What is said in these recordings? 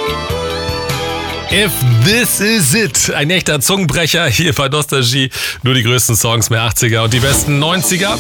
If This Is It. Ein echter Zungenbrecher hier bei Nostalgie. Nur die größten Songs mehr 80er und die besten 90er.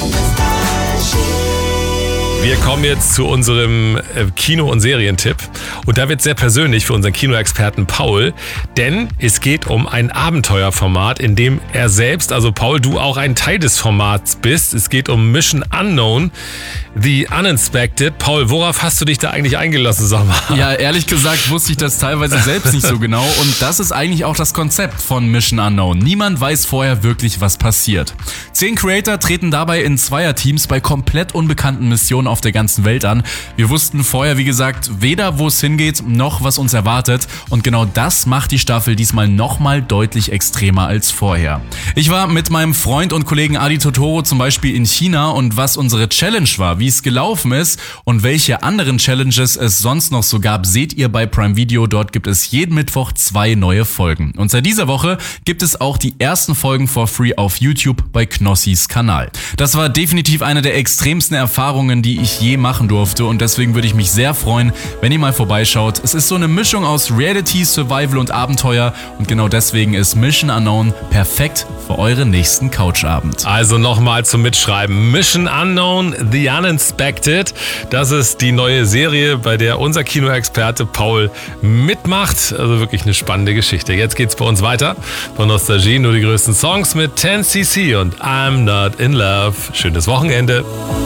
Wir kommen jetzt zu unserem Kino- und Serientipp. Und da wird es sehr persönlich für unseren Kinoexperten Paul, denn es geht um ein Abenteuerformat, in dem er selbst, also Paul, du auch ein Teil des Formats bist. Es geht um Mission Unknown, The Uninspected. Paul, worauf hast du dich da eigentlich eingelassen, sag mal? Ja, ehrlich gesagt wusste ich das teilweise selbst nicht so genau und das ist eigentlich auch das Konzept von Mission Unknown. Niemand weiß vorher wirklich, was passiert. 10 Creator treten dabei in Zweierteams bei komplett unbekannten Missionen auf der ganzen Welt an. Wir wussten vorher, wie gesagt, weder wo es hingeht, noch was uns erwartet und genau das macht die Staffel diesmal nochmal deutlich extremer als vorher. Ich war mit meinem Freund und Kollegen Adi Totoro zum Beispiel in China und was unsere Challenge war, wie es gelaufen ist und welche anderen Challenges es sonst noch so gab, seht ihr bei Prime Video. Dort gibt es jeden Mittwoch 2 neue Folgen. Und seit dieser Woche gibt es auch die ersten Folgen for free auf YouTube bei Knossis Kanal. Das war definitiv eine der extremsten Erfahrungen, die ich je machen durfte und deswegen würde ich mich sehr freuen, wenn ihr mal vorbeischaut. Es ist so eine Mischung aus Reality, Survival und Abenteuer und genau deswegen ist Mission Unknown perfekt für euren nächsten Couchabend. Also nochmal zum Mitschreiben. Mission Unknown, The Uninspected. Das ist die neue Serie, bei der unser Kinoexperte Paul mitmacht. Also wirklich eine spannende Geschichte. Jetzt geht's bei uns weiter. Von Nostalgie nur die größten Songs mit 10cc und I'm Not In Love. Schönes Wochenende.